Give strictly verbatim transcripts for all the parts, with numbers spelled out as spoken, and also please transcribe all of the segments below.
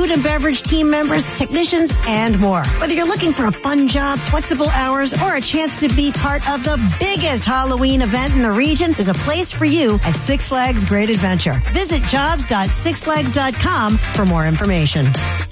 food and beverage team members, technicians, and more. Whether you're looking for a fun job, flexible hours, or a chance to be part of the biggest Halloween event in the region, there's a place for you at Six Flags Great Adventure. Visit jobs dot six flags dot com for more information.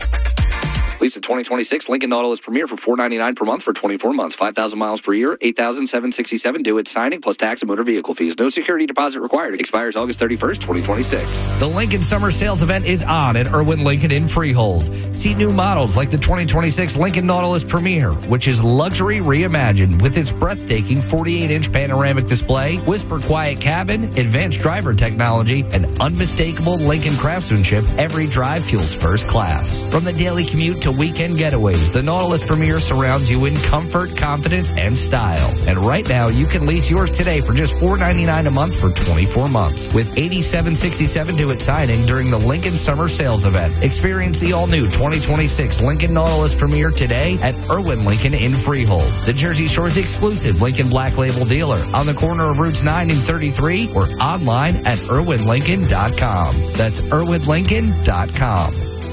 Lease the twenty twenty-six Lincoln Nautilus Premier for four hundred ninety-nine dollars per month for twenty-four months. five thousand miles per year, eight thousand seven hundred sixty-seven dollars due at signing, plus tax and motor vehicle fees. No security deposit required. Expires August thirty-first, twenty twenty-six. The Lincoln Summer Sales Event is on at Irwin Lincoln in Freehold. See new models like the twenty twenty-six Lincoln Nautilus Premier, which is luxury reimagined with its breathtaking forty-eight inch panoramic display, whisper quiet cabin, advanced driver technology, and unmistakable Lincoln craftsmanship. Every drive feels first class. From the daily commute to weekend getaways, the Nautilus Premier surrounds you in comfort, confidence, and style. And right now, you can lease yours today for just four hundred ninety-nine dollars a month for twenty-four months, with eighty-seven sixty-seven due at signing during the Lincoln Summer Sales Event. Experience the all-new twenty twenty-six Lincoln Nautilus Premier today at Irwin Lincoln in Freehold, the Jersey Shore's exclusive Lincoln Black Label dealer, on the corner of Routes nine and thirty-three, or online at irwin lincoln dot com. That's irwin lincoln dot com.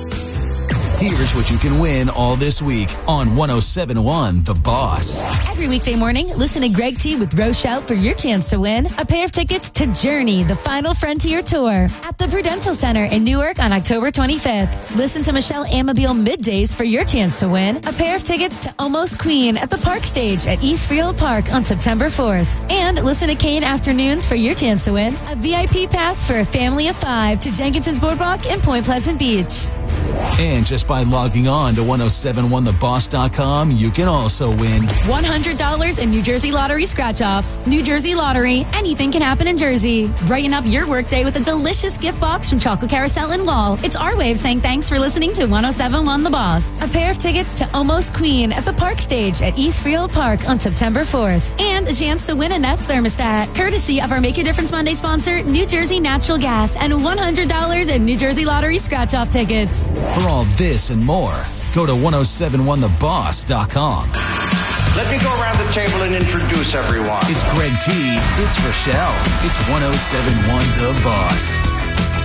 Here's what you can win all this week on one oh seven point one The Boss. Every weekday morning, listen to Greg T with Rochelle for your chance to win a pair of tickets to Journey, the Final Frontier Tour at the Prudential Center in Newark on October twenty-fifth. Listen to Michelle Amabile middays for your chance to win a pair of tickets to Almost Queen at the Park Stage at East Freehold Park on September fourth. And listen to Kane Afternoons for your chance to win a V I P pass for a family of five to Jenkinson's Boardwalk in Point Pleasant Beach. And just by logging on to ten seventy-one the boss dot com, you can also win one hundred dollars in New Jersey Lottery scratch-offs. New Jersey Lottery, anything can happen in Jersey. Brighten up your workday with a delicious gift box from Chocolate Carousel and Wall. It's our way of saying thanks for listening to ten seventy-one The Boss. A pair of tickets to Almost Queen at the Park Stage at East Freehold Park on September fourth. And a chance to win a Nest thermostat, courtesy of our Make a Difference Monday sponsor, New Jersey Natural Gas, and one hundred dollars in New Jersey Lottery scratch-off tickets. For all this and more, go to ten seventy-one the boss dot com. Let me go around the table and introduce everyone. It's Greg T. It's Rochelle. It's ten seventy-one The Boss.